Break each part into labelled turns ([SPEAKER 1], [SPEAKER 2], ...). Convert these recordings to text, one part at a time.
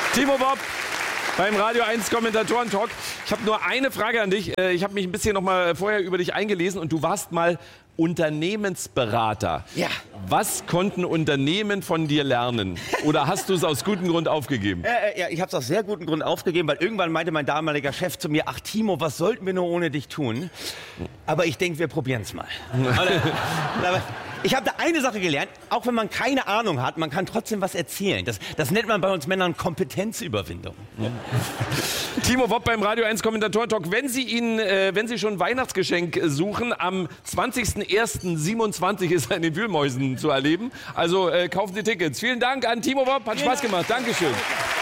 [SPEAKER 1] Timo Bob beim Radio 1 Kommentatoren-Talk. Ich habe nur eine Frage an dich. Ich habe mich ein bisschen noch mal vorher über dich eingelesen und du warst mal Unternehmensberater.
[SPEAKER 2] Ja.
[SPEAKER 1] Was konnten Unternehmen von dir lernen? Oder hast du es aus gutem Grund aufgegeben?
[SPEAKER 2] Ja, ich habe es aus sehr gutem Grund aufgegeben, weil irgendwann meinte mein damaliger Chef zu mir, ach Timo, was sollten wir nur ohne dich tun? Aber ich denke, wir probieren es mal. Aber ich habe da eine Sache gelernt, auch wenn man keine Ahnung hat, man kann trotzdem was erzählen. Das nennt man bei uns Männern Kompetenzüberwindung.
[SPEAKER 1] Ja. Timo Bob beim Radio 1 Kommentatoren-Talk. Wenn Sie schon ein Weihnachtsgeschenk suchen, am 20.01.27 ist er in den Wühlmäusen zu erleben. Also kaufen Sie Tickets. Vielen Dank an Timo Bob, hat Spaß gemacht. Dankeschön.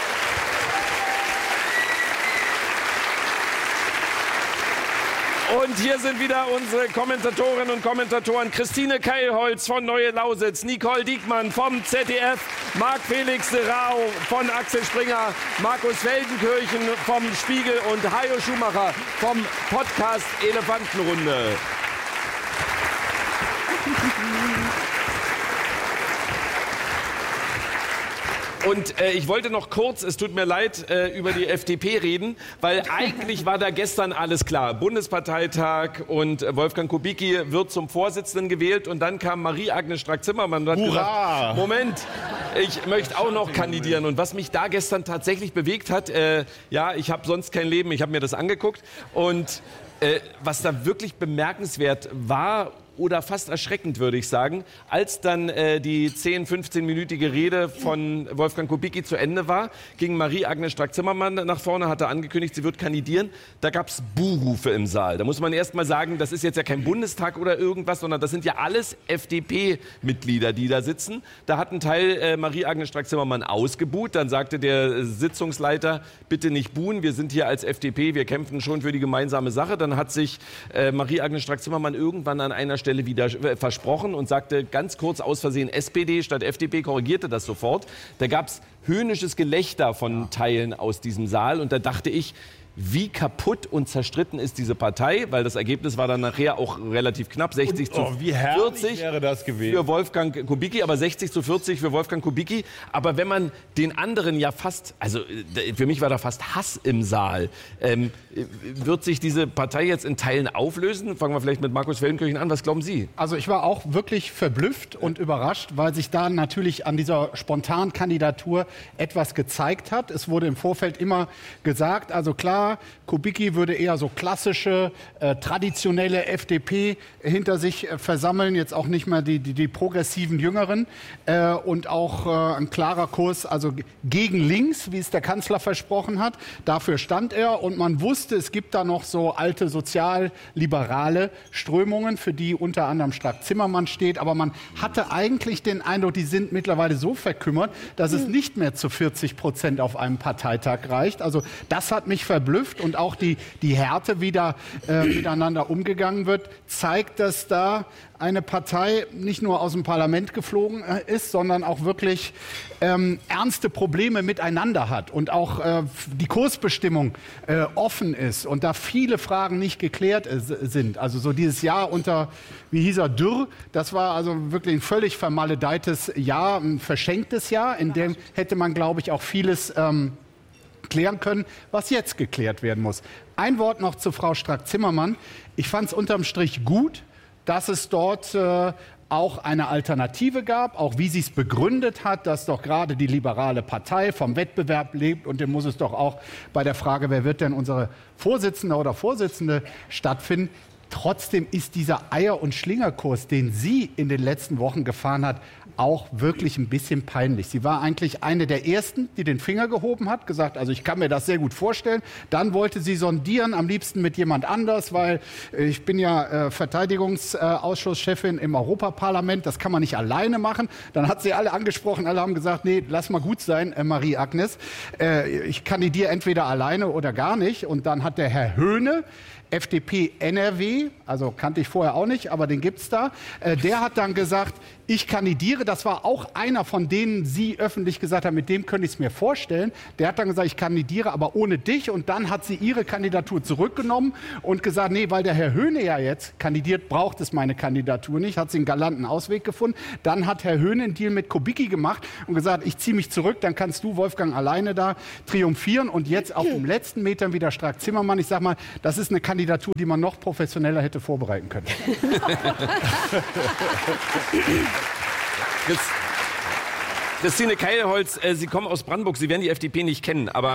[SPEAKER 1] Und hier sind wieder unsere Kommentatorinnen und Kommentatoren. Christine Keilholz von Neue Lausitz, Nicole Diekmann vom ZDF, Marc-Felix Rau von Axel Springer, Markus Feldenkirchen vom Spiegel und Hajo Schumacher vom Podcast Elefantenrunde. Und ich wollte noch kurz, es tut mir leid, über die FDP reden, weil eigentlich war da gestern alles klar. Bundesparteitag und Wolfgang Kubicki wird zum Vorsitzenden gewählt und dann kam Marie-Agnes Strack-Zimmermann und hat gesagt, Moment, ich möchte auch noch kandidieren. Und was mich da gestern tatsächlich bewegt hat, ja, ich habe sonst kein Leben, ich habe mir das angeguckt und was da wirklich bemerkenswert war, oder fast erschreckend, würde ich sagen, als dann die 10-15-minütige Rede von Wolfgang Kubicki zu Ende war, ging Marie-Agnes Strack-Zimmermann nach vorne, hatte angekündigt, sie wird kandidieren. Da gab es Buhrufe im Saal. Da muss man erst mal sagen, das ist jetzt ja kein Bundestag oder irgendwas, sondern das sind ja alles FDP-Mitglieder, die da sitzen. Da hat ein Teil Marie-Agnes Strack-Zimmermann ausgebuht. Dann sagte der Sitzungsleiter, bitte nicht buhen, wir sind hier als FDP, wir kämpfen schon für die gemeinsame Sache. Dann hat sich Marie-Agnes Strack-Zimmermann irgendwann an einer Stelle wieder versprochen und sagte ganz kurz aus Versehen SPD statt FDP, korrigierte das sofort. Da gab es höhnisches Gelächter von Teilen aus diesem Saal und da dachte ich, wie kaputt und zerstritten ist diese Partei, weil das Ergebnis war dann nachher auch relativ knapp, 60 zu 40
[SPEAKER 3] wäre das gewesen.
[SPEAKER 1] Für Wolfgang Kubicki, aber 60 zu 40 für Wolfgang Kubicki. Aber wenn man den anderen ja fast, also für mich war da fast Hass im Saal, wird sich diese Partei jetzt in Teilen auflösen? Fangen wir vielleicht mit Markus Feldenkirchen an. Was glauben Sie?
[SPEAKER 4] Also ich war auch wirklich verblüfft und überrascht, weil sich da natürlich an dieser spontanen Kandidatur etwas gezeigt hat. Es wurde im Vorfeld immer gesagt, also klar, Kubicki würde eher so klassische, traditionelle FDP hinter sich versammeln, jetzt auch nicht mehr die progressiven Jüngeren und auch ein klarer Kurs, also gegen links, wie es der Kanzler versprochen hat. Dafür stand er und man wusste, es gibt da noch so alte sozialliberale Strömungen, für die unter anderem Strack-Zimmermann steht, aber man hatte eigentlich den Eindruck, die sind mittlerweile so verkümmert, dass es nicht mehr zu 40% auf einem Parteitag reicht. Also das hat mich verblüfft. Und auch die Härte, wie da miteinander umgegangen wird, zeigt, dass da eine Partei nicht nur aus dem Parlament geflogen ist, sondern auch wirklich ernste Probleme miteinander hat und auch die Kursbestimmung offen ist und da viele Fragen nicht geklärt sind. Also so dieses Jahr unter, wie hieß er, Dürr, das war also wirklich ein völlig vermaledeites Jahr, ein verschenktes Jahr, in dem hätte man, glaube ich, auch vieles klären können, was jetzt geklärt werden muss. Ein Wort noch zu Frau Strack-Zimmermann. Ich fand es unterm Strich gut, dass es dort auch eine Alternative gab, auch wie sie es begründet hat, dass doch gerade die liberale Partei vom Wettbewerb lebt und dem muss es doch auch bei der Frage, wer wird denn unsere Vorsitzende oder Vorsitzende stattfinden. Trotzdem ist dieser Eier- und Schlingerkurs, den sie in den letzten Wochen gefahren hat, auch wirklich ein bisschen peinlich. Sie war eigentlich eine der Ersten, die den Finger gehoben hat, gesagt, also ich kann mir das sehr gut vorstellen. Dann wollte sie sondieren, am liebsten mit jemand anders, weil ich bin ja Verteidigungsaussschusschefin im Europaparlament, das kann man nicht alleine machen. Dann hat sie alle angesprochen, alle haben gesagt, nee, lass mal gut sein, Marie-Agnes. Ich kandidiere entweder alleine oder gar nicht. Und dann hat der Herr Höhne, FDP NRW, Olli, also kannte ich vorher auch nicht, aber den gibt's da, der hat dann gesagt, ich kandidiere. Das war auch einer von denen, Sie öffentlich gesagt haben, mit dem könnte ich es mir vorstellen. Der hat dann gesagt, ich kandidiere, aber ohne dich. Und dann hat sie ihre Kandidatur zurückgenommen und gesagt, nee, weil der Herr Höhne ja jetzt kandidiert, braucht es meine Kandidatur nicht. Hat sie einen galanten Ausweg gefunden. Dann hat Herr Höhne einen Deal mit Kubicki gemacht und gesagt, ich ziehe mich zurück, dann kannst du, Wolfgang, alleine da triumphieren. Und jetzt auf dem letzten Metern wieder Strack-Zimmermann. Ich sag mal, das ist eine Kandidatur, die man noch professioneller hätte vorbereiten können.
[SPEAKER 1] Christine Keilholz, Sie kommen aus Brandenburg, Sie werden die FDP nicht kennen, aber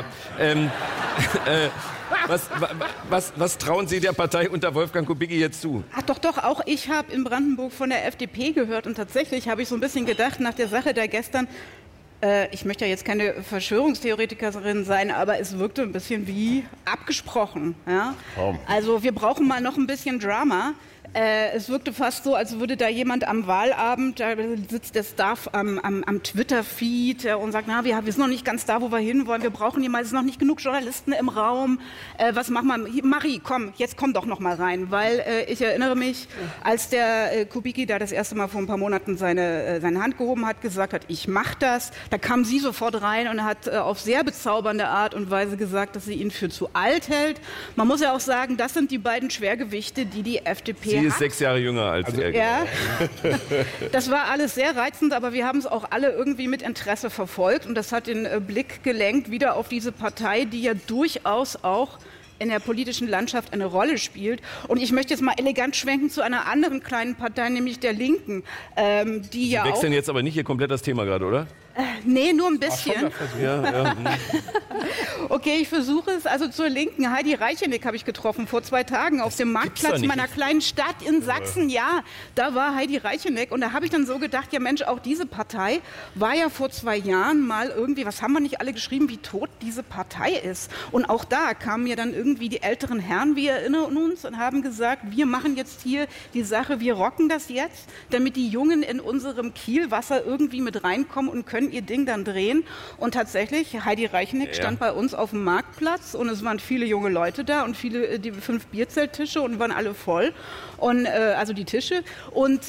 [SPEAKER 1] was trauen Sie der Partei unter Wolfgang Kubicki jetzt zu?
[SPEAKER 3] Ach doch, auch ich habe in Brandenburg von der FDP gehört und tatsächlich habe ich so ein bisschen gedacht nach der Sache da gestern, ich möchte ja jetzt keine Verschwörungstheoretikerin sein, aber es wirkte ein bisschen wie abgesprochen. Ja? Also wir brauchen mal noch ein bisschen Drama. Es wirkte fast so, als würde da jemand am Wahlabend, da sitzt der Staff am Twitter-Feed und sagt, na, wir sind noch nicht ganz da, wo wir hinwollen, wir brauchen jemals noch nicht genug Journalisten im Raum. Was machen wir? Marie, komm, jetzt komm doch noch mal rein, weil ich erinnere mich, als der Kubicki da das erste Mal vor ein paar Monaten seine Hand gehoben hat, gesagt hat, ich mach das, da kam sie sofort rein und hat auf sehr bezaubernde Art und Weise gesagt, dass sie ihn für zu alt hält. Man muss ja auch sagen, das sind die beiden Schwergewichte, die FDP
[SPEAKER 1] Sie ist 6 Jahre jünger als er.
[SPEAKER 3] Ja, das war alles sehr reizend, aber wir haben es auch alle irgendwie mit Interesse verfolgt und das hat den Blick gelenkt wieder auf diese Partei, die ja durchaus auch in der politischen Landschaft eine Rolle spielt. Und ich möchte jetzt mal elegant schwenken zu einer anderen kleinen Partei, nämlich der Linken, die ja auch...
[SPEAKER 1] Sie wechseln jetzt aber nicht hier komplett das Thema gerade, oder?
[SPEAKER 3] Nee, nur ein bisschen.
[SPEAKER 1] Ja.
[SPEAKER 3] Okay, ich versuche es. Also zur Linken. Heidi Reicheneck habe ich getroffen vor 2 Tagen auf dem Marktplatz meiner kleinen Stadt in Sachsen. Ja, da war Heidi Reicheneck. Und da habe ich dann so gedacht, ja Mensch, auch diese Partei war ja vor 2 Jahren mal irgendwie, was haben wir nicht alle geschrieben, wie tot diese Partei ist. Und auch da kamen mir dann irgendwie die älteren Herren, wir erinnern uns, und haben gesagt, wir machen jetzt hier die Sache, wir rocken das jetzt, damit die Jungen in unserem Kielwasser irgendwie mit reinkommen und können ihr Ding dann drehen. Und tatsächlich, Heidi Reicheneck stand bei uns auf dem Marktplatz und es waren viele junge Leute da und viele, die 5 Bierzelttische und waren alle voll. Und, also die Tische. Und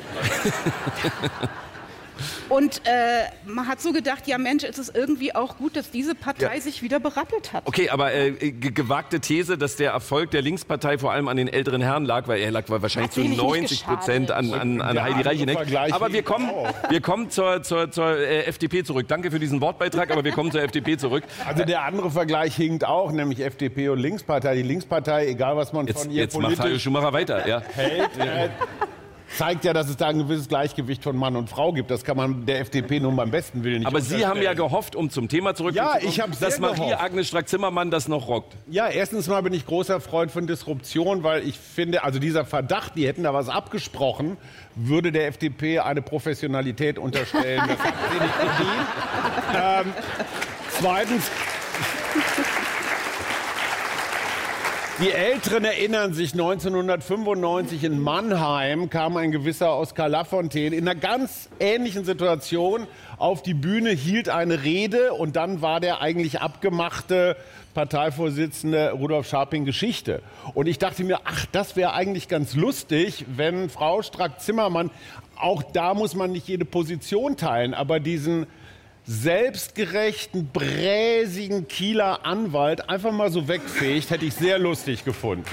[SPEAKER 3] man hat so gedacht, ja Mensch, es ist irgendwie auch gut, dass diese Partei sich wieder berappelt hat.
[SPEAKER 1] Okay, aber gewagte These, dass der Erfolg der Linkspartei vor allem an den älteren Herren lag, weil er lag wahrscheinlich zu 90% an Heidi Reicheneck. Aber wir kommen zur FDP zurück. Danke für diesen Wortbeitrag, aber wir kommen zur FDP zurück.
[SPEAKER 5] Also der andere Vergleich hinkt auch, nämlich FDP und Linkspartei. Die Linkspartei, egal was man von ihr
[SPEAKER 1] jetzt macht Hajo Schumacher weiter. Ja.
[SPEAKER 5] hält, zeigt ja, dass es da ein gewisses Gleichgewicht von Mann und Frau gibt. Das kann man der FDP nun beim besten Willen nicht
[SPEAKER 1] Aber Sie haben ja gehofft, um zum Thema zurückzukommen, dass Marie-Agnes Strack-Zimmermann das noch rockt.
[SPEAKER 5] Ja, erstens mal bin ich großer Freund von Disruption, weil ich finde, also dieser Verdacht, die hätten da was abgesprochen, würde der FDP eine Professionalität unterstellen. Das hat sie nicht verdient. Zweitens... Die Älteren erinnern sich, 1995 in Mannheim kam ein gewisser Oskar Lafontaine in einer ganz ähnlichen Situation auf die Bühne, hielt eine Rede und dann war der eigentlich abgemachte Parteivorsitzende Rudolf Scharping Geschichte. Und ich dachte mir, ach, das wäre eigentlich ganz lustig, wenn Frau Strack-Zimmermann, auch da muss man nicht jede Position teilen, aber diesen selbstgerechten, bräsigen Kieler Anwalt einfach mal so wegfegt, hätte ich sehr lustig gefunden.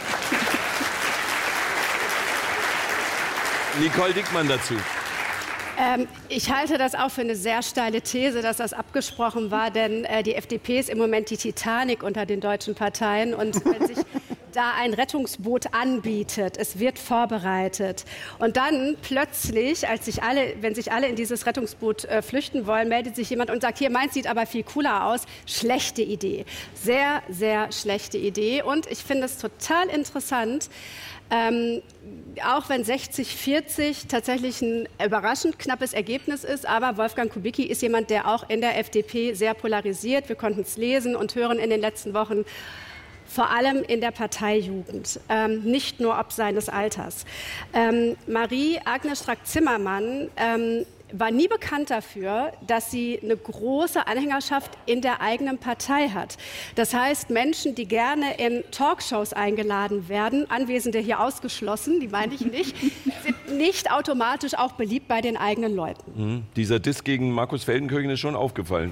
[SPEAKER 1] Nicole Dickmann dazu.
[SPEAKER 6] Ich halte das auch für eine sehr steile These, dass das abgesprochen war, denn die FDP ist im Moment die Titanic unter den deutschen Parteien und wenn sich da ein Rettungsboot anbietet, es wird vorbereitet und dann plötzlich, wenn sich alle in dieses Rettungsboot flüchten wollen, meldet sich jemand und sagt, hier, meins sieht aber viel cooler aus. Schlechte Idee. Sehr, sehr schlechte Idee und ich finde es total interessant, auch wenn 60-40 tatsächlich ein überraschend knappes Ergebnis ist, aber Wolfgang Kubicki ist jemand, der auch in der FDP sehr polarisiert. Wir konnten es lesen und hören in den letzten Wochen, vor allem in der Parteijugend, nicht nur ob seines Alters. Marie-Agnes Strack-Zimmermann war nie bekannt dafür, dass sie eine große Anhängerschaft in der eigenen Partei hat. Das heißt, Menschen, die gerne in Talkshows eingeladen werden, Anwesende hier ausgeschlossen, die meine ich nicht, sind nicht automatisch auch beliebt bei den eigenen Leuten.
[SPEAKER 1] Dieser Diss gegen Markus Feldenkirchen ist schon aufgefallen.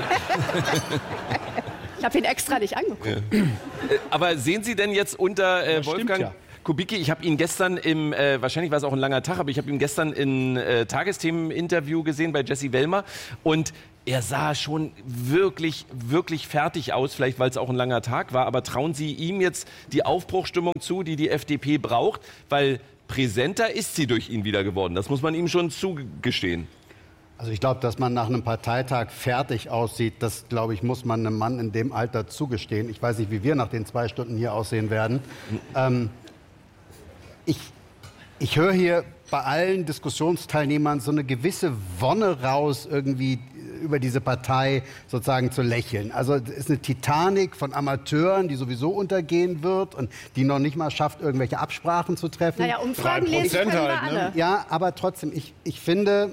[SPEAKER 6] Ich habe ihn extra nicht angeguckt.
[SPEAKER 1] Ja. Aber sehen Sie denn jetzt unter Wolfgang Kubicki, ich habe ihn gestern wahrscheinlich war es auch ein langer Tag, aber ich habe ihn gestern in Tagesthemen-Interview gesehen bei Jessie Wellmer und er sah schon wirklich, wirklich fertig aus, vielleicht weil es auch ein langer Tag war, aber trauen Sie ihm jetzt die Aufbruchsstimmung zu, die die FDP braucht, weil präsenter ist sie durch ihn wieder geworden, das muss man ihm schon zugestehen.
[SPEAKER 7] Also ich glaube, dass man nach einem Parteitag fertig aussieht, das, glaube ich, muss man einem Mann in dem Alter zugestehen. Ich weiß nicht, wie wir nach den 2 Stunden hier aussehen werden. Ich höre hier bei allen Diskussionsteilnehmern so eine gewisse Wonne raus, irgendwie über diese Partei sozusagen zu lächeln. Also es ist eine Titanic von Amateuren, die sowieso untergehen wird und die noch nicht mal schafft, irgendwelche Absprachen zu treffen.
[SPEAKER 6] Naja, Umfragen lesen können wir alle.
[SPEAKER 7] Ja, aber trotzdem, ich finde,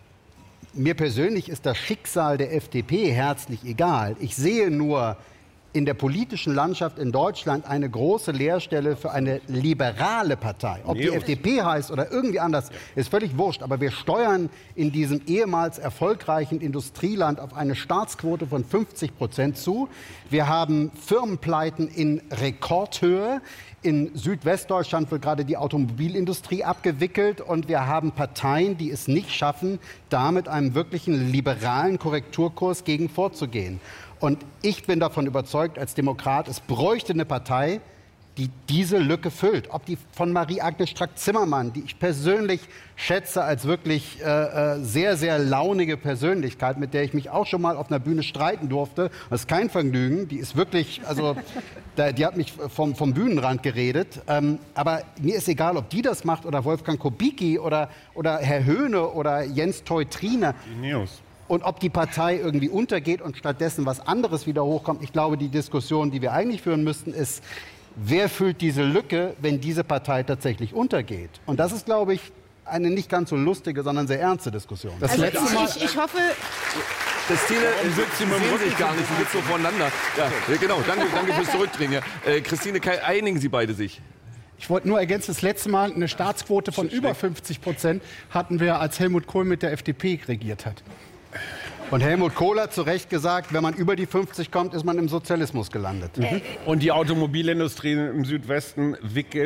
[SPEAKER 7] mir persönlich ist das Schicksal der FDP herzlich egal. Ich sehe nur in der politischen Landschaft in Deutschland eine große Leerstelle für eine liberale Partei. Ob die FDP heißt oder irgendwie anders, ist völlig wurscht. Aber wir steuern in diesem ehemals erfolgreichen Industrieland auf eine Staatsquote von 50% zu. Wir haben Firmenpleiten in Rekordhöhe. In Südwestdeutschland wird gerade die Automobilindustrie abgewickelt und wir haben Parteien, die es nicht schaffen, da mit einem wirklichen liberalen Korrekturkurs gegen vorzugehen. Und ich bin davon überzeugt, als Demokrat, es bräuchte eine Partei, die diese Lücke füllt. Ob die von Marie-Agnes Strack-Zimmermann, die ich persönlich schätze als wirklich sehr, sehr launige Persönlichkeit, mit der ich mich auch schon mal auf einer Bühne streiten durfte. Das ist kein Vergnügen. Die ist wirklich, also die hat mich vom Bühnenrand geredet. Aber mir ist egal, ob die das macht oder Wolfgang Kubicki oder Herr Höhne oder Jens Teutrine. Und ob die Partei irgendwie untergeht und stattdessen was anderes wieder hochkommt. Ich glaube, die Diskussion, die wir eigentlich führen müssten, ist, wer füllt diese Lücke, wenn diese Partei tatsächlich untergeht? Und das ist, glaube ich, eine nicht ganz so lustige, sondern sehr ernste Diskussion.
[SPEAKER 3] Das letzte Mal ich hoffe...
[SPEAKER 1] Christine, Sie sehen sich gar nicht, Sie sitzen so voneinander. Ja, genau, danke fürs Zurückdrehen. Ja. Christine, einigen Sie beide sich.
[SPEAKER 4] Ich wollte nur ergänzen, das letzte Mal eine Staatsquote von über 50% hatten wir, als Helmut Kohl mit der FDP regiert hat.
[SPEAKER 7] Und Helmut Kohl hat zu Recht gesagt, wenn man über die 50 kommt, ist man im Sozialismus gelandet.
[SPEAKER 5] Und die Automobilindustrie im Südwesten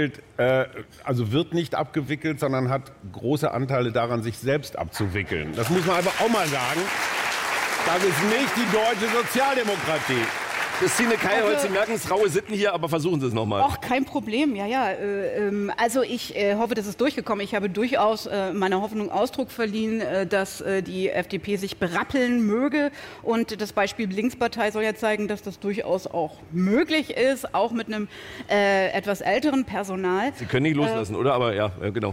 [SPEAKER 5] wird nicht abgewickelt, sondern hat große Anteile daran, sich selbst abzuwickeln. Das muss man einfach auch mal sagen. Das ist nicht die deutsche Sozialdemokratie.
[SPEAKER 1] Christine Keilholz, Sie merken es, raue Sitten hier, aber versuchen Sie es nochmal.
[SPEAKER 3] Ach, kein Problem, ja. Also ich hoffe, das ist durchgekommen. Ich habe durchaus meiner Hoffnung Ausdruck verliehen, dass die FDP sich berappeln möge. Und das Beispiel Linkspartei soll ja zeigen, dass das durchaus auch möglich ist, auch mit einem etwas älteren Personal.
[SPEAKER 1] Sie können nicht loslassen, oder? Aber ja, genau.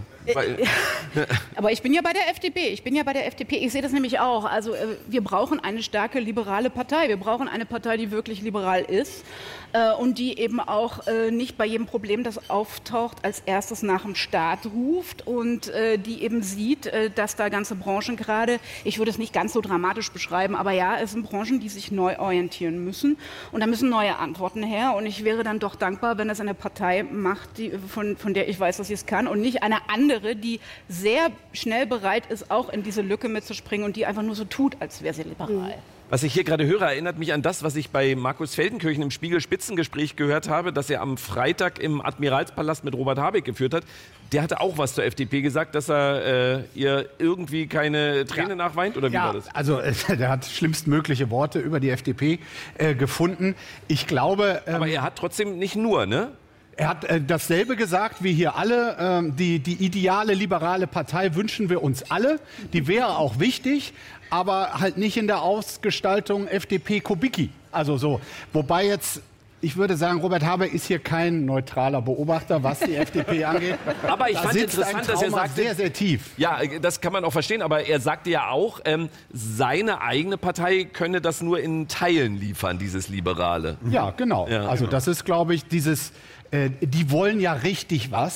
[SPEAKER 3] Aber ich bin ja bei der FDP. Ich sehe das nämlich auch. Also wir brauchen eine starke liberale Partei. Wir brauchen eine Partei, die wirklich liberal ist und die eben auch nicht bei jedem Problem, das auftaucht, als erstes nach dem Staat ruft und die eben sieht, dass da ganze Branchen gerade, ich würde es nicht ganz so dramatisch beschreiben, aber ja, es sind Branchen, die sich neu orientieren müssen und da müssen neue Antworten her und ich wäre dann doch dankbar, wenn das eine Partei macht, von der ich weiß, dass sie es kann und nicht eine andere, die sehr schnell bereit ist, auch in diese Lücke mitzuspringen und die einfach nur so tut, als wäre sie liberal.
[SPEAKER 1] Was ich hier gerade höre, erinnert mich an das, was ich bei Markus Feldenkirchen im Spiegel-Spitzengespräch gehört habe, das er am Freitag im Admiralspalast mit Robert Habeck geführt hat. Der hatte auch was zur FDP gesagt, dass er ihr irgendwie keine Träne nachweint, oder wie war das?
[SPEAKER 4] Also der hat schlimmstmögliche Worte über die FDP gefunden. Ich glaube...
[SPEAKER 1] Aber er hat trotzdem nicht nur, ne?
[SPEAKER 4] Er hat dasselbe gesagt wie hier alle. Die ideale liberale Partei wünschen wir uns alle. Die wäre auch wichtig, aber halt nicht in der Ausgestaltung FDP-Kubicki. Also so. Wobei jetzt, ich würde sagen, Robert Habeck ist hier kein neutraler Beobachter, was die FDP angeht.
[SPEAKER 1] Aber ich fand interessant, dass er sagte,
[SPEAKER 4] sehr, sehr tief.
[SPEAKER 1] Ja, das kann man auch verstehen, aber er sagte ja auch, seine eigene Partei könne das nur in Teilen liefern, dieses Liberale.
[SPEAKER 4] Ja, genau. Ja, also das ist, glaube ich, dieses... die wollen ja richtig was.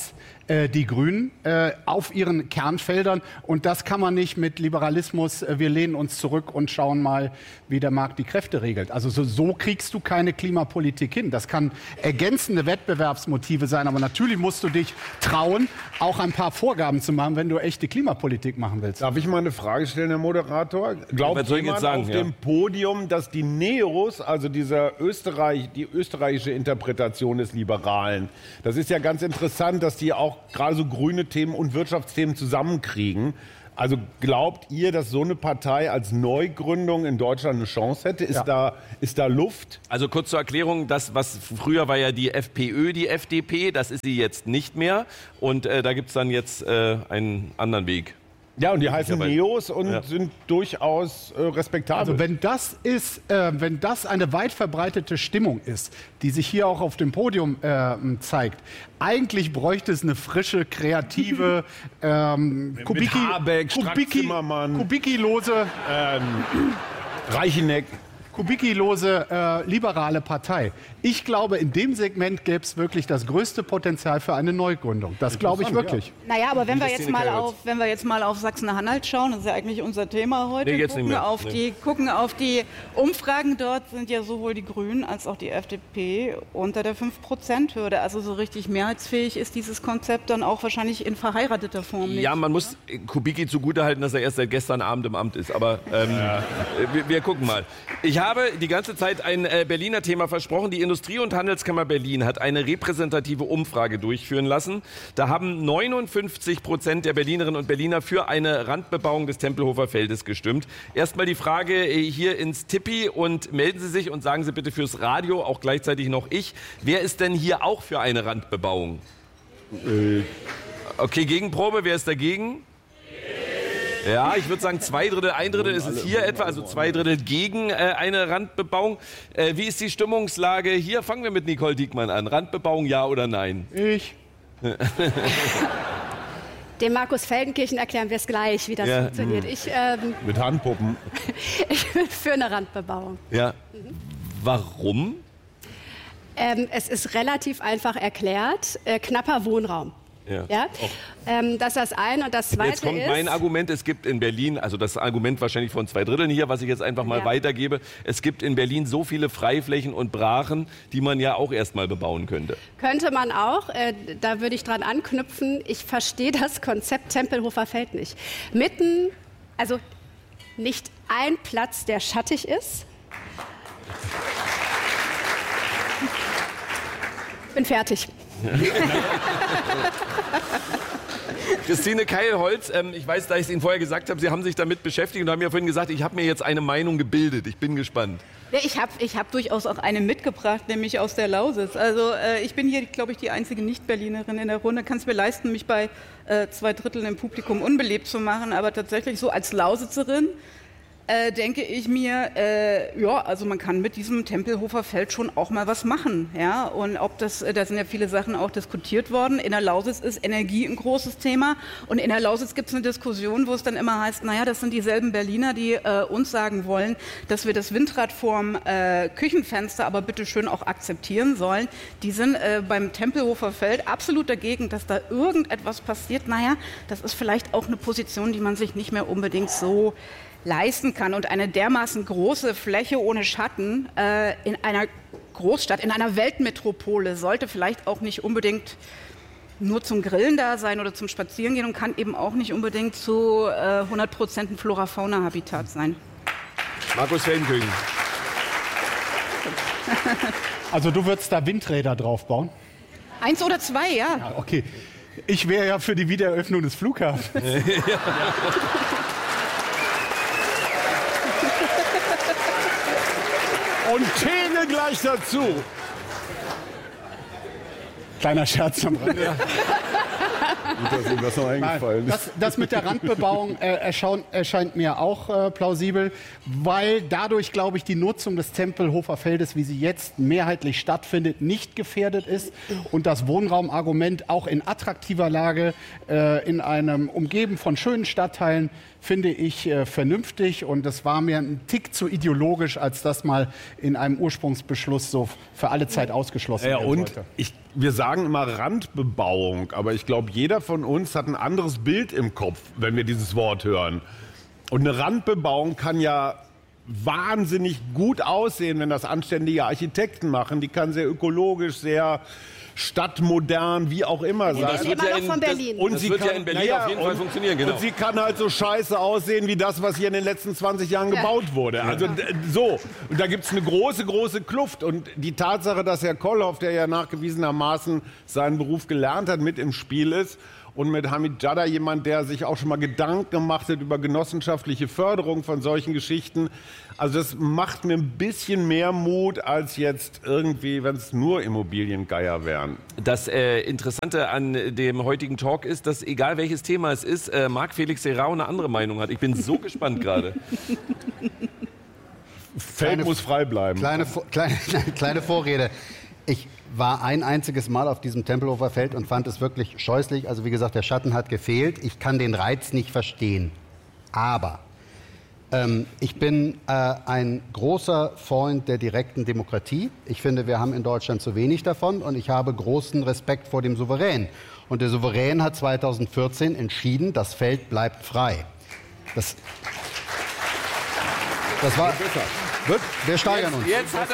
[SPEAKER 4] die Grünen auf ihren Kernfeldern. Und das kann man nicht mit Liberalismus, wir lehnen uns zurück und schauen mal, wie der Markt die Kräfte regelt. Also so kriegst du keine Klimapolitik hin. Das kann ergänzende Wettbewerbsmotive sein, aber natürlich musst du dich trauen, auch ein paar Vorgaben zu machen, wenn du echte Klimapolitik machen willst.
[SPEAKER 5] Darf ich mal eine Frage stellen, Herr Moderator? Glaubt jemand auf dem Podium, dass die Neos, also die österreichische Interpretation des Liberalen, das ist ja ganz interessant, dass die auch gerade so grüne Themen und Wirtschaftsthemen zusammenkriegen. Also glaubt ihr, dass so eine Partei als Neugründung in Deutschland eine Chance hätte? Ist da Luft?
[SPEAKER 1] Also kurz zur Erklärung, das, was früher war ja die FPÖ, die FDP, das ist sie jetzt nicht mehr. Und da gibt es dann jetzt einen anderen Weg.
[SPEAKER 5] Ja, und die heißen Neos und sind durchaus respektabel.
[SPEAKER 4] Also wenn das eine weit verbreitete Stimmung ist, die sich hier auch auf dem Podium zeigt, eigentlich bräuchte es eine frische, kreative, Kubicki-lose
[SPEAKER 5] Reicheneck.
[SPEAKER 4] Kubicki-lose liberale Partei. Ich glaube, in dem Segment gäbe es wirklich das größte Potenzial für eine Neugründung. Das glaube ich wirklich.
[SPEAKER 3] Ja. Naja, aber wenn wir jetzt mal auf Sachsen-Anhalt schauen, das ist ja eigentlich unser Thema heute, gucken auf die Umfragen, dort sind ja sowohl die Grünen als auch die FDP unter der 5%-Hürde. Also so richtig mehrheitsfähig ist dieses Konzept dann auch wahrscheinlich in verheirateter Form nicht.
[SPEAKER 1] Ja, man muss Kubicki zugutehalten, dass er erst seit gestern Abend im Amt ist. Aber wir gucken mal. Ich habe die ganze Zeit ein Berliner Thema versprochen. Die Industrie- und Handelskammer Berlin hat eine repräsentative Umfrage durchführen lassen. Da haben 59% der Berlinerinnen und Berliner für eine Randbebauung des Tempelhofer Feldes gestimmt. Erstmal die Frage hier ins Tippi und melden Sie sich und sagen Sie bitte fürs Radio, auch gleichzeitig noch ich. Wer ist denn hier auch für eine Randbebauung? Okay, Gegenprobe. Wer ist dagegen? Ja, ich würde sagen 2 Drittel, 1 Drittel ist es hier etwa, also 2 Drittel gegen eine Randbebauung. Wie ist die Stimmungslage hier? Fangen wir mit Nicole Diekmann an. Randbebauung, ja oder nein?
[SPEAKER 4] Ich.
[SPEAKER 6] Dem Markus Feldenkirchen erklären wir es gleich, wie das funktioniert.
[SPEAKER 5] Mit Handpuppen.
[SPEAKER 6] Ich bin für eine Randbebauung.
[SPEAKER 1] Ja. Warum?
[SPEAKER 6] Es ist relativ einfach erklärt. Knapper Wohnraum. Ja. Das ist das eine. Und das zweite
[SPEAKER 1] jetzt kommt mein Argument, es gibt in Berlin, also das Argument wahrscheinlich von 2 Dritteln hier, was ich jetzt einfach mal weitergebe, es gibt in Berlin so viele Freiflächen und Brachen, die man ja auch erstmal bebauen könnte.
[SPEAKER 6] Könnte man auch, da würde ich dran anknüpfen, ich verstehe das Konzept Tempelhofer Feld nicht. Also nicht ein Platz, der schattig ist. Bin fertig.
[SPEAKER 1] Christine Keilholz, ich weiß, da ich es Ihnen vorher gesagt habe, Sie haben sich damit beschäftigt und haben ja vorhin gesagt, ich habe mir jetzt eine Meinung gebildet. Ich bin gespannt.
[SPEAKER 3] Ja, ich hab durchaus auch eine mitgebracht, nämlich aus der Lausitz. Also ich bin hier, glaube ich, die einzige Nicht-Berlinerin in der Runde. Kann es mir leisten, mich bei 2 Dritteln im Publikum unbeliebt zu machen. Aber tatsächlich so als Lausitzerin denke ich mir, also man kann mit diesem Tempelhofer Feld schon auch mal was machen. Ja? Und da sind ja viele Sachen auch diskutiert worden. In der Lausitz ist Energie ein großes Thema. Und in der Lausitz gibt es eine Diskussion, wo es dann immer heißt, naja, das sind dieselben Berliner, die uns sagen wollen, dass wir das Windrad vorm Küchenfenster aber bitte schön auch akzeptieren sollen. Die sind beim Tempelhofer Feld absolut dagegen, dass da irgendetwas passiert. Naja, das ist vielleicht auch eine Position, die man sich nicht mehr unbedingt so leisten kann. Und eine dermaßen große Fläche ohne Schatten in einer Großstadt, in einer Weltmetropole sollte vielleicht auch nicht unbedingt nur zum Grillen da sein oder zum Spazierengehen und kann eben auch nicht unbedingt zu 100% ein Flora-Fauna-Habitat sein.
[SPEAKER 1] Markus Feldenkirchen.
[SPEAKER 4] Also du würdest da Windräder drauf bauen?
[SPEAKER 3] 1 oder 2, ja.
[SPEAKER 4] Okay. Ich wäre ja für die Wiedereröffnung des Flughafens.
[SPEAKER 5] Und Tene gleich dazu.
[SPEAKER 4] Kleiner Scherz am Rande.
[SPEAKER 5] Gut, dass Ihnen das noch eingefallen ist.
[SPEAKER 4] Das mit der Randbebauung erscheint mir auch plausibel, weil dadurch, glaube ich, die Nutzung des Tempelhofer Feldes, wie sie jetzt mehrheitlich stattfindet, nicht gefährdet ist und das Wohnraumargument auch in attraktiver Lage in einem umgeben von schönen Stadtteilen finde ich vernünftig und das war mir ein Tick zu ideologisch, als das mal in einem Ursprungsbeschluss so für alle Zeit ausgeschlossen werden sollte.
[SPEAKER 5] Und wir sagen immer Randbebauung, aber ich glaube, jeder von uns hat ein anderes Bild im Kopf, wenn wir dieses Wort hören. Und eine Randbebauung kann ja wahnsinnig gut aussehen, wenn das anständige Architekten machen. Die kann sehr ökologisch, sehr stadtmodern, wie auch immer sein.
[SPEAKER 6] Das wird ja in Berlin.
[SPEAKER 1] Das wird ja in Berlin auf jeden Fall funktionieren, genau.
[SPEAKER 5] Und sie kann halt so scheiße aussehen wie das, was hier in den letzten 20 Jahren gebaut wurde. Also so. Und da gibt es eine große, große Kluft. Und die Tatsache, dass Herr Kollhoff, der ja nachgewiesenermaßen seinen Beruf gelernt hat, mit im Spiel ist, und mit Hamid Jada jemand, der sich auch schon mal Gedanken gemacht hat über genossenschaftliche Förderung von solchen Geschichten. Also das macht mir ein bisschen mehr Mut als jetzt irgendwie, wenn es nur Immobiliengeier wären.
[SPEAKER 1] Das Interessante an dem heutigen Talk ist, dass egal welches Thema es ist, Marc Felix Serrao eine andere Meinung hat. Ich bin so gespannt gerade.
[SPEAKER 5] Feld muss frei bleiben.
[SPEAKER 7] Kleine Vorrede. Ich war ein einziges Mal auf diesem Tempelhofer Feld und fand es wirklich scheußlich. Also wie gesagt, der Schatten hat gefehlt. Ich kann den Reiz nicht verstehen. Aber ich bin ein großer Freund der direkten Demokratie. Ich finde, wir haben in Deutschland zu wenig davon. Und ich habe großen Respekt vor dem Souverän. Und der Souverän hat 2014 entschieden, das Feld bleibt frei. Das war... Wir steigern uns.
[SPEAKER 1] Jetzt hat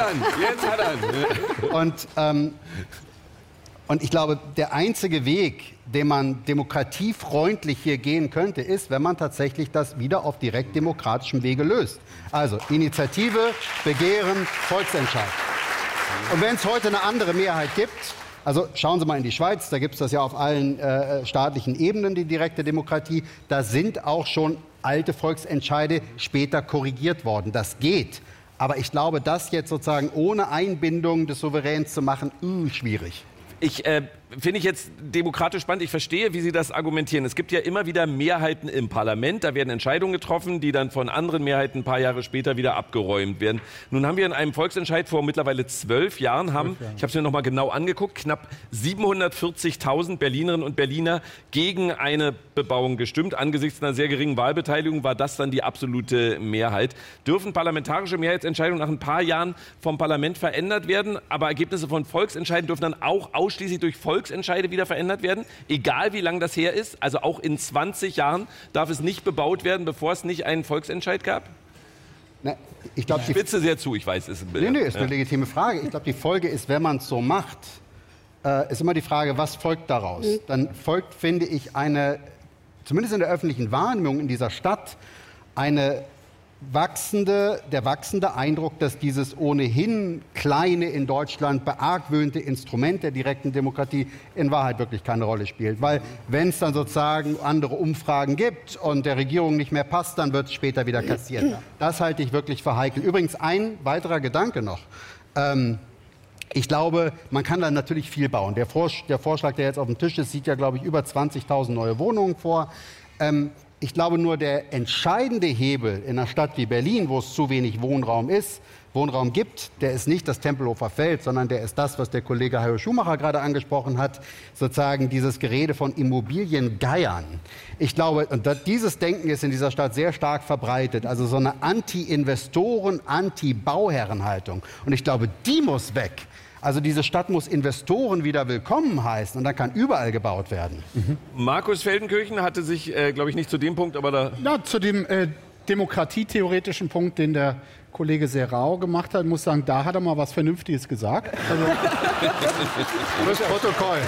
[SPEAKER 1] er ihn.
[SPEAKER 7] Und ich glaube, der einzige Weg, den man demokratiefreundlich hier gehen könnte, ist, wenn man tatsächlich das wieder auf direkt demokratischem Wege löst. Also Initiative, Begehren, Volksentscheid. Und wenn es heute eine andere Mehrheit gibt, also schauen Sie mal in die Schweiz, da gibt es das ja auf allen staatlichen Ebenen, die direkte Demokratie, da sind auch schon alte Volksentscheide später korrigiert worden. Das geht. Aber ich glaube, das jetzt sozusagen ohne Einbindung des Souveräns zu machen, schwierig.
[SPEAKER 1] Finde ich jetzt demokratisch spannend. Ich verstehe, wie Sie das argumentieren. Es gibt ja immer wieder Mehrheiten im Parlament. Da werden Entscheidungen getroffen, die dann von anderen Mehrheiten ein paar Jahre später wieder abgeräumt werden. Nun haben wir in einem Volksentscheid vor mittlerweile 12 Jahren, ich habe es mir noch mal genau angeguckt, knapp 740.000 Berlinerinnen und Berliner gegen eine Bebauung gestimmt. Angesichts einer sehr geringen Wahlbeteiligung war das dann die absolute Mehrheit. Dürfen parlamentarische Mehrheitsentscheidungen nach ein paar Jahren vom Parlament verändert werden, aber Ergebnisse von Volksentscheiden dürfen dann auch ausschließlich durch Volksentscheide wieder verändert werden, egal wie lang das her ist. Also auch in 20 Jahren darf es nicht bebaut werden, bevor es nicht einen Volksentscheid gab?
[SPEAKER 7] Ich
[SPEAKER 1] spitze sehr zu, ich weiß, es ist ein Bild.
[SPEAKER 7] Nee, ist eine legitime Frage. Ich glaube, die Folge ist, wenn man es so macht, ist immer die Frage, was folgt daraus? Dann folgt, finde ich, zumindest in der öffentlichen Wahrnehmung in dieser Stadt, der wachsende Eindruck, dass dieses ohnehin kleine in Deutschland beargwöhnte Instrument der direkten Demokratie in Wahrheit wirklich keine Rolle spielt. Weil wenn es dann sozusagen andere Umfragen gibt und der Regierung nicht mehr passt, dann wird es später wieder kassiert. Das halte ich wirklich für heikel. Übrigens ein weiterer Gedanke noch. Ich glaube, man kann da natürlich viel bauen. Der Vorschlag, der jetzt auf dem Tisch ist, sieht ja, glaube ich, über 20.000 neue Wohnungen vor. Ich glaube nur, der entscheidende Hebel in einer Stadt wie Berlin, wo es zu wenig Wohnraum gibt, der ist nicht das Tempelhofer Feld, sondern der ist das, was der Kollege Hajo Schumacher gerade angesprochen hat, sozusagen dieses Gerede von Immobiliengeiern. Ich glaube, und dieses Denken ist in dieser Stadt sehr stark verbreitet, also so eine Anti-Investoren-, Anti-Bauherrenhaltung. Und ich glaube, die muss weg. Also diese Stadt muss Investoren wieder willkommen heißen und dann kann überall gebaut werden.
[SPEAKER 1] Markus Feldenkirchen hatte sich, glaube ich, nicht zu dem Punkt, aber da...
[SPEAKER 4] Ja, zu dem demokratietheoretischen Punkt, den der Kollege Serrao gemacht hat, muss sagen, da hat er mal was Vernünftiges gesagt. Also,
[SPEAKER 7] das Protokoll.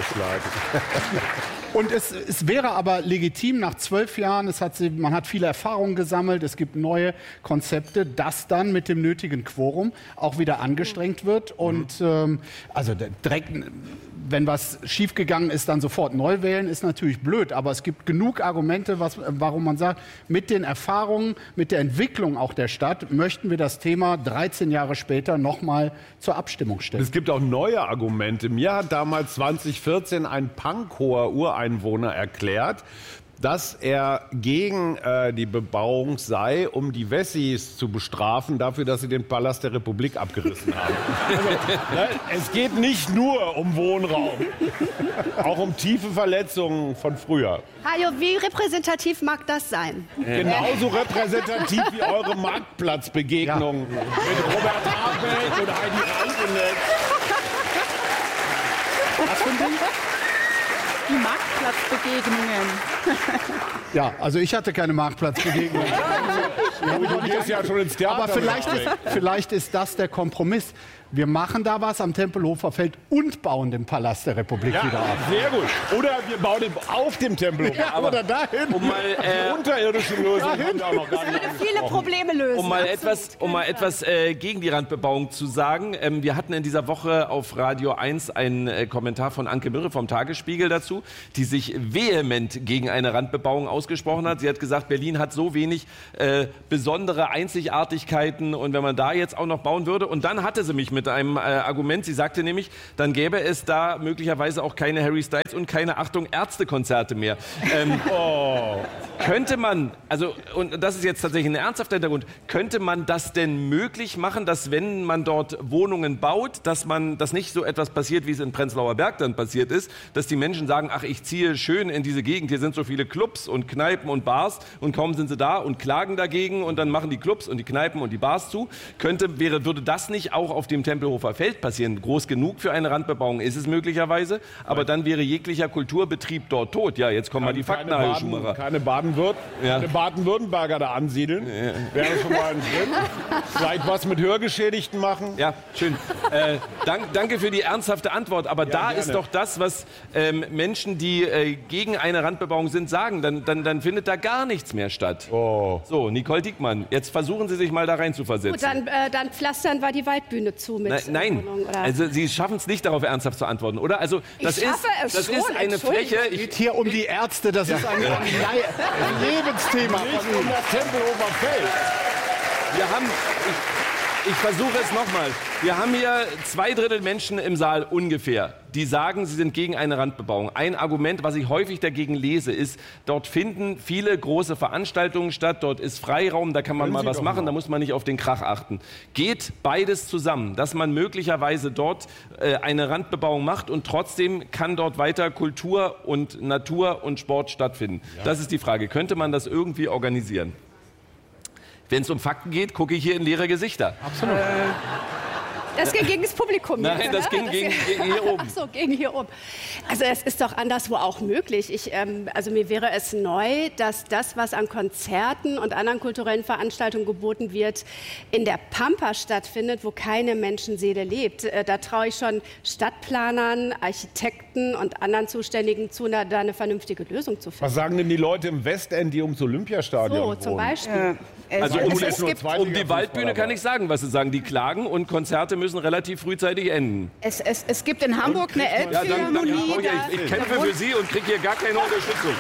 [SPEAKER 4] Und es wäre aber legitim, nach 12 Jahren, man hat viele Erfahrungen gesammelt, es gibt neue Konzepte, dass dann mit dem nötigen Quorum auch wieder angestrengt wird. Und also direkt, wenn was schiefgegangen ist, dann sofort neu wählen, ist natürlich blöd. Aber es gibt genug Argumente, warum man sagt, mit den Erfahrungen, mit der Entwicklung auch der Stadt, möchten wir das Thema 13 Jahre später nochmal zur Abstimmung stellen.
[SPEAKER 5] Es gibt auch neue Argumente. Mir hat damals 2014 ein Pankower Ureinwohner erklärt, dass er gegen die Bebauung sei, um die Wessis zu bestrafen dafür, dass sie den Palast der Republik abgerissen haben. Also, es geht nicht nur um Wohnraum, auch um tiefe Verletzungen von früher.
[SPEAKER 6] Hajo, wie repräsentativ mag das sein?
[SPEAKER 5] Genauso repräsentativ wie eure Marktplatzbegegnung mit Robert Habeck und Heidi Rankeneck.
[SPEAKER 4] Was für ein Ding?
[SPEAKER 3] Die Marktplatzbegegnungen.
[SPEAKER 4] Ja, also ich hatte keine Marktplatzbegegnung.
[SPEAKER 5] Du gehst ja schon ins Theater.
[SPEAKER 4] Aber vielleicht ist das der Kompromiss. Wir machen da was am Tempelhofer Feld und bauen den Palast der Republik wieder ab.
[SPEAKER 5] Sehr gut. Oder wir bauen ihn auf dem Tempelhof.
[SPEAKER 4] Ja, oder dahin.
[SPEAKER 1] Um mal,
[SPEAKER 5] unterirdische Lösung haben wir auch noch gar nicht
[SPEAKER 6] Viele Probleme lösen.
[SPEAKER 1] Um mal etwas gegen die Randbebauung zu sagen. Wir hatten in dieser Woche auf Radio 1 einen Kommentar von Anke Mürre vom Tagesspiegel dazu, die sich vehement gegen eine Randbebauung ausgesprochen hat. Sie hat gesagt, Berlin hat so wenig besondere Einzigartigkeiten und wenn man da jetzt auch noch bauen würde. Und dann hatte sie mich mit einem Argument. Sie sagte nämlich, dann gäbe es da möglicherweise auch keine Harry Styles und keine, Achtung, Ärztekonzerte mehr. Könnte man, also, und das ist jetzt tatsächlich ein ernsthafter Hintergrund, könnte man das denn möglich machen, dass wenn man dort Wohnungen baut, dass nicht so etwas passiert, wie es in Prenzlauer Berg dann passiert ist, dass die Menschen sagen, ach, ich ziehe schön in diese Gegend, hier sind so viele Clubs und Kneipen und Bars und kaum sind sie da und klagen dagegen und dann machen die Clubs und die Kneipen und die Bars zu. Würde das nicht auch auf dem Tempelhofer Feld passieren? Groß genug für eine Randbebauung ist es möglicherweise, aber dann wäre jeglicher Kulturbetrieb dort tot. Ja, jetzt kommen mal die Fakten, Herr Schumacher.
[SPEAKER 5] Keine Baden-Württemberger da ansiedeln. Wäre schon mal ein Schritt. Vielleicht was mit Hörgeschädigten machen.
[SPEAKER 1] Ja, schön. Danke für die ernsthafte Antwort. Aber da
[SPEAKER 5] gerne.
[SPEAKER 1] ist doch das, was Menschen, die gegen eine Randbebauung sind, sagen. Dann findet da gar nichts mehr statt.
[SPEAKER 5] Oh.
[SPEAKER 1] So, Nicole Diekmann, jetzt versuchen Sie sich mal da rein zu versetzen.
[SPEAKER 6] Gut, dann pflastern wir die Waldbühne zu mit
[SPEAKER 1] Nein,
[SPEAKER 6] Wohnung, oder?
[SPEAKER 1] also Sie schaffen es nicht, darauf ernsthaft zu antworten, oder? Also das ist eine Fläche.
[SPEAKER 4] Es geht hier um die Ärzte, das ist ein Lebensthema.
[SPEAKER 5] Nicht um das Tempelhofer Feld.
[SPEAKER 1] Wir haben, ich versuche es nochmal. Wir haben hier 2/3 Menschen im Saal ungefähr, die sagen, sie sind gegen eine Randbebauung. Ein Argument, was ich häufig dagegen lese, ist, dort finden viele große Veranstaltungen statt, dort ist Freiraum, da kann man mal was machen, da muss man nicht auf den Krach achten. Geht beides zusammen, dass man möglicherweise dort eine Randbebauung macht und trotzdem kann dort weiter Kultur und Natur und Sport stattfinden? Ja. Das ist die Frage. Könnte man das irgendwie organisieren? Wenn es um Fakten geht, gucke ich hier in leere Gesichter.
[SPEAKER 4] Absolut.
[SPEAKER 6] Das ging gegen das Publikum.
[SPEAKER 1] Nein,
[SPEAKER 6] jetzt,
[SPEAKER 1] das ging gegen hier oben.
[SPEAKER 6] Ach so, gegen hier oben. Also es ist doch anderswo auch möglich. Also mir wäre es neu, dass das, was an Konzerten und anderen kulturellen Veranstaltungen geboten wird, in der Pampa stattfindet, wo keine Menschenseele lebt. Da traue ich schon Stadtplanern, Architekten und anderen Zuständigen zu, da eine vernünftige Lösung zu finden.
[SPEAKER 5] Was sagen denn die Leute im Westend, die ums Olympiastadion wohnen?
[SPEAKER 6] So, zum Beispiel.
[SPEAKER 1] Also um die Waldbühne kann ich sagen, was sie sagen. Die klagen und Konzerte müssen relativ frühzeitig enden.
[SPEAKER 3] Es gibt in Hamburg eine Elbphilharmonie.
[SPEAKER 1] Ich kämpfe für Sie und kriege hier gar keine Unterstützung.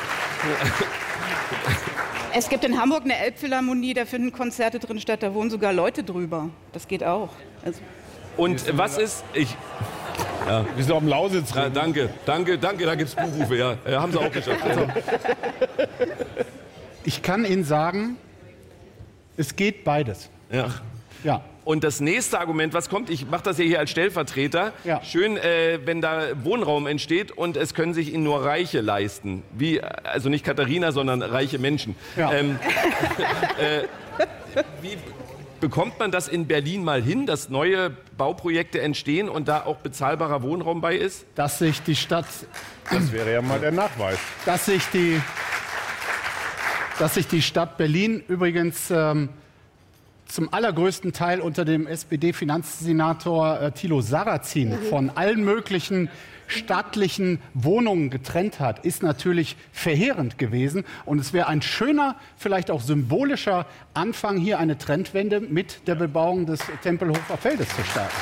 [SPEAKER 3] Es gibt in Hamburg eine Elbphilharmonie, da finden Konzerte drin statt, da wohnen sogar Leute drüber. Das geht auch. Also
[SPEAKER 1] und was ist...
[SPEAKER 5] Ja. Wir sind auf dem Lausitz.
[SPEAKER 1] Ja, danke, da gibt es Buchrufe, ja. Haben Sie auch geschafft. Also.
[SPEAKER 4] Ich kann Ihnen sagen, es geht beides.
[SPEAKER 1] Ja.
[SPEAKER 4] Ja.
[SPEAKER 1] Und das nächste Argument, was kommt, ich mache das ja hier als Stellvertreter, schön, wenn da Wohnraum entsteht und es können sich ihn nur Reiche leisten. Wie, also nicht Katharina, sondern reiche Menschen.
[SPEAKER 4] Ja.
[SPEAKER 1] Wie bekommt man das in Berlin mal hin, dass neue Bauprojekte entstehen und da auch bezahlbarer Wohnraum bei ist?
[SPEAKER 4] Dass sich die Stadt...
[SPEAKER 5] Das wäre ja mal der Nachweis.
[SPEAKER 4] Dass sich die Stadt Berlin übrigens zum allergrößten Teil unter dem SPD-Finanzsenator Thilo Sarrazin von allen möglichen staatlichen Wohnungen getrennt hat, ist natürlich verheerend gewesen. Und es wäre ein schöner, vielleicht auch symbolischer Anfang, hier eine Trendwende mit der Bebauung des Tempelhofer Feldes zu starten.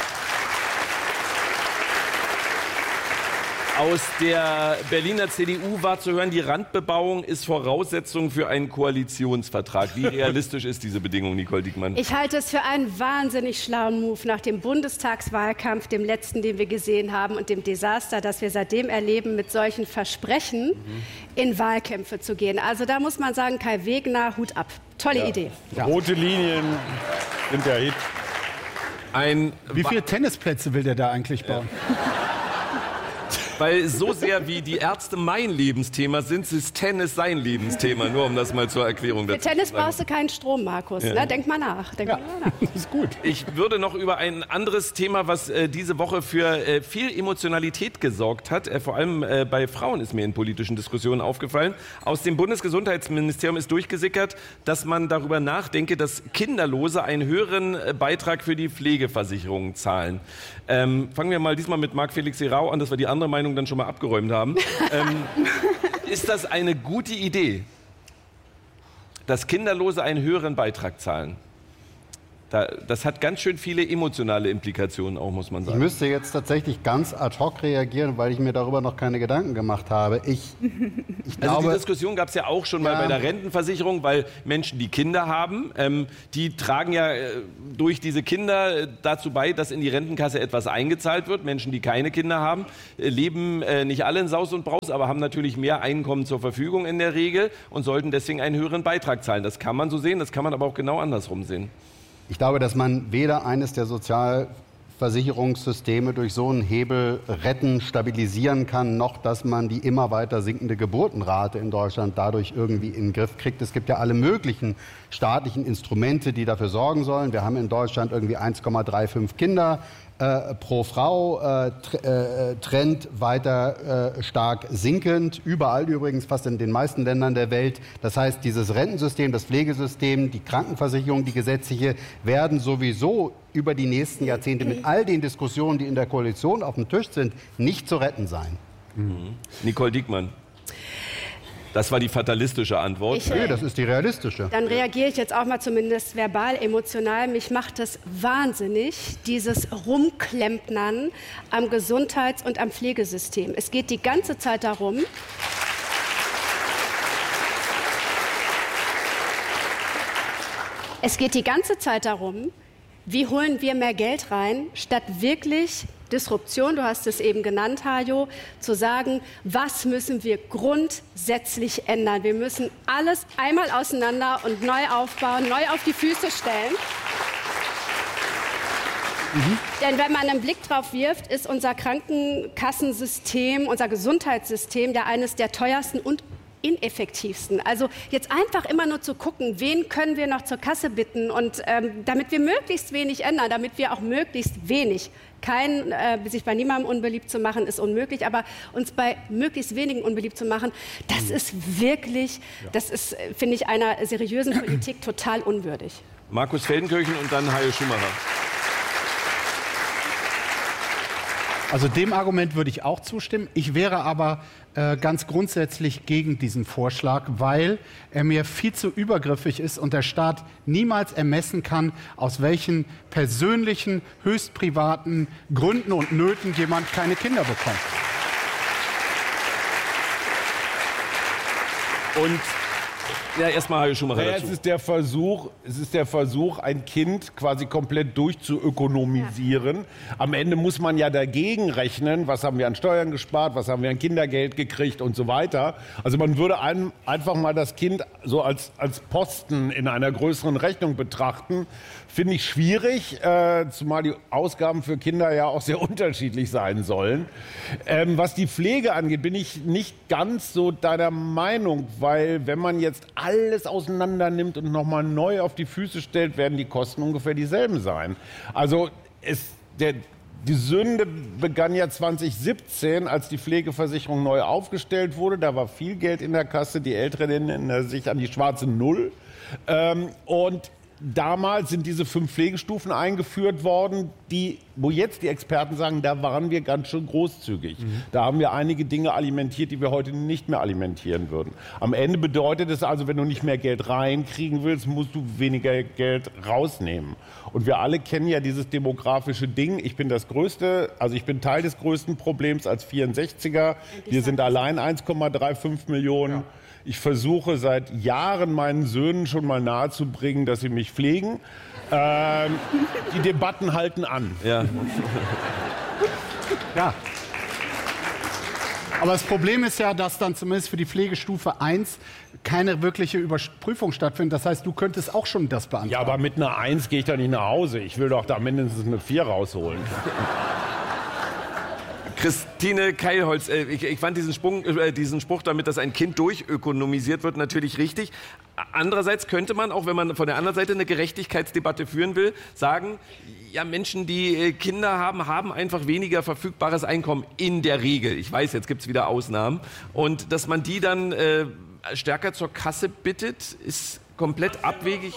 [SPEAKER 1] Aus der Berliner CDU war zu hören, die Randbebauung ist Voraussetzung für einen Koalitionsvertrag. Wie realistisch ist diese Bedingung, Nicole Diekmann?
[SPEAKER 6] Ich halte es für einen wahnsinnig schlauen Move nach dem Bundestagswahlkampf, dem letzten, den wir gesehen haben, und dem Desaster, das wir seitdem erleben, mit solchen Versprechen in Wahlkämpfe zu gehen. Also da muss man sagen, Kai Wegner, Hut ab. Tolle Idee.
[SPEAKER 5] Ja. Rote Linien sind der Hit.
[SPEAKER 4] Wie viele Tennisplätze will der da eigentlich bauen?
[SPEAKER 1] Weil so sehr wie die Ärzte mein Lebensthema sind, ist Tennis sein Lebensthema. Nur um das mal zur Erklärung dazu zu sagen.
[SPEAKER 6] Für Tennis brauchst du keinen Strom, Markus. Ne? Denk mal nach. Denk mal nach.
[SPEAKER 4] Das ist gut.
[SPEAKER 1] Ich würde noch über ein anderes Thema, was diese Woche für viel Emotionalität gesorgt hat, vor allem bei Frauen ist mir in politischen Diskussionen aufgefallen. Aus dem Bundesgesundheitsministerium ist durchgesickert, dass man darüber nachdenke, dass Kinderlose einen höheren Beitrag für die Pflegeversicherung zahlen. Fangen wir mal diesmal mit Marc-Felix Sirau an, dass wir die andere Meinung dann schon mal abgeräumt haben. Ist das eine gute Idee, dass Kinderlose einen höheren Beitrag zahlen? Das hat ganz schön viele emotionale Implikationen auch, muss man sagen.
[SPEAKER 7] Ich müsste jetzt tatsächlich ganz ad hoc reagieren, weil ich mir darüber noch keine Gedanken gemacht habe. Ich glaube,
[SPEAKER 1] die Diskussion gab es ja auch schon mal bei der Rentenversicherung, weil Menschen, die Kinder haben, die tragen ja durch diese Kinder dazu bei, dass in die Rentenkasse etwas eingezahlt wird. Menschen, die keine Kinder haben, leben nicht alle in Saus und Braus, aber haben natürlich mehr Einkommen zur Verfügung in der Regel und sollten deswegen einen höheren Beitrag zahlen. Das kann man so sehen, das kann man aber auch genau andersrum sehen.
[SPEAKER 7] Ich glaube, dass man weder eines der Sozialversicherungssysteme durch so einen Hebel retten, stabilisieren kann, noch dass man die immer weiter sinkende Geburtenrate in Deutschland dadurch irgendwie in den Griff kriegt. Es gibt ja alle möglichen staatlichen Instrumente, die dafür sorgen sollen. Wir haben in Deutschland irgendwie 1,35 Kinder pro Frau, Trend weiter stark sinkend, überall übrigens, fast in den meisten Ländern der Welt. Das heißt, dieses Rentensystem, das Pflegesystem, die Krankenversicherung, die gesetzliche, werden sowieso über die nächsten Jahrzehnte mit all den Diskussionen, die in der Koalition auf dem Tisch sind, nicht zu retten sein.
[SPEAKER 1] Nicole Diekmann. Das war die fatalistische Antwort.
[SPEAKER 7] Nee, das ist die realistische.
[SPEAKER 6] Dann reagiere ich jetzt auch mal zumindest verbal, emotional. Mich macht es wahnsinnig, dieses Rumklempnern am Gesundheits- und am Pflegesystem. Es geht die ganze Zeit darum, wie holen wir mehr Geld rein, statt wirklich Disruption, du hast es eben genannt, Hajo, zu sagen, was müssen wir grundsätzlich ändern. Wir müssen alles einmal auseinander und neu aufbauen, neu auf die Füße stellen. Denn wenn man einen Blick drauf wirft, ist unser Krankenkassensystem, unser Gesundheitssystem ja eines der teuersten und ineffektivsten. Also jetzt einfach immer nur zu gucken, wen können wir noch zur Kasse bitten und damit wir möglichst wenig ändern, damit wir auch möglichst wenig, sich bei niemandem unbeliebt zu machen, ist unmöglich, aber uns bei möglichst wenigen unbeliebt zu machen, das ist wirklich, das ist, finde ich, einer seriösen Politik total unwürdig.
[SPEAKER 1] Markus Feldenkirchen und dann Hajo Schumacher.
[SPEAKER 4] Also dem Argument würde ich auch zustimmen. Ich wäre aber ganz grundsätzlich gegen diesen Vorschlag, weil er mir viel zu übergriffig ist und der Staat niemals ermessen kann, aus welchen persönlichen, höchst privaten Gründen und Nöten jemand keine Kinder bekommt.
[SPEAKER 1] Und ja, erstmal Hajo Schumacher dazu.
[SPEAKER 5] Es ist der Versuch, ein Kind quasi komplett durchzuökonomisieren. Am Ende muss man ja dagegen rechnen, was haben wir an Steuern gespart, was haben wir an Kindergeld gekriegt und so weiter. Also man würde einfach mal das Kind so als Posten in einer größeren Rechnung betrachten. Finde ich schwierig, zumal die Ausgaben für Kinder ja auch sehr unterschiedlich sein sollen. Was die Pflege angeht, bin ich nicht ganz so deiner Meinung, weil wenn man jetzt alles auseinander nimmt und nochmal neu auf die Füße stellt, werden die Kosten ungefähr dieselben sein. Also die Sünde begann ja 2017, als die Pflegeversicherung neu aufgestellt wurde. Da war viel Geld in der Kasse, die Älteren erinnern sich an die schwarze Null. Und damals sind diese 5 Pflegestufen eingeführt worden, wo jetzt die Experten sagen, da waren wir ganz schön großzügig. Da haben wir einige Dinge alimentiert, die wir heute nicht mehr alimentieren würden. Am Ende bedeutet es also, wenn du nicht mehr Geld reinkriegen willst, musst du weniger Geld rausnehmen. Und wir alle kennen ja dieses demografische Ding. Ich bin Teil des größten Problems als 64er. Wir sind allein 1,35 Millionen. Ja. Ich versuche seit Jahren meinen Söhnen schon mal nahezubringen, dass sie mich pflegen. Die Debatten halten an.
[SPEAKER 1] Ja.
[SPEAKER 4] Ja. Aber das Problem ist ja, dass dann zumindest für die Pflegestufe 1 keine wirkliche Überprüfung stattfindet. Das heißt, du könntest auch schon das beantragen.
[SPEAKER 5] Ja, aber mit einer 1 gehe ich doch nicht nach Hause. Ich will doch da mindestens eine 4 rausholen.
[SPEAKER 1] Christine Keilholz, ich fand diesen Spruch damit, dass ein Kind durchökonomisiert wird, natürlich richtig. Andererseits könnte man, auch wenn man von der anderen Seite eine Gerechtigkeitsdebatte führen will, sagen, ja, Menschen, die Kinder haben, haben einfach weniger verfügbares Einkommen in der Regel. Ich weiß, jetzt gibt es wieder Ausnahmen. Und dass man die dann stärker zur Kasse bittet, ist komplett abwegig.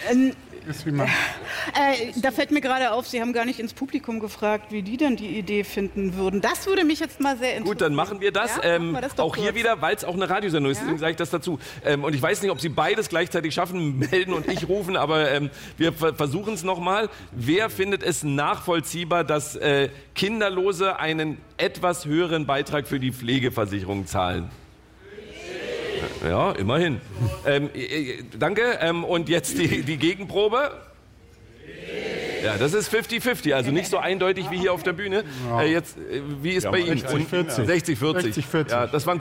[SPEAKER 3] Da fällt mir gerade auf, Sie haben gar nicht ins Publikum gefragt, wie die denn die Idee finden würden. Das würde mich jetzt mal sehr interessieren.
[SPEAKER 1] Gut, dann machen wir das.
[SPEAKER 3] Ja, machen wir das doch
[SPEAKER 1] auch hier
[SPEAKER 3] kurz.
[SPEAKER 1] wieder, weil es auch eine Radiosendung ist, deswegen sage ich das dazu. Und ich weiß nicht, ob Sie beides gleichzeitig schaffen, melden und ich rufen, aber wir versuchen es nochmal. Wer findet es nachvollziehbar, dass Kinderlose einen etwas höheren Beitrag für die Pflegeversicherung zahlen? Ja, immerhin. Danke. Und jetzt die Gegenprobe. Ja, das ist 50-50, also nicht so eindeutig wie hier auf der Bühne. Jetzt, wie ist bei Ihnen?
[SPEAKER 4] 60-40.
[SPEAKER 1] 60-40. Ja, das war ein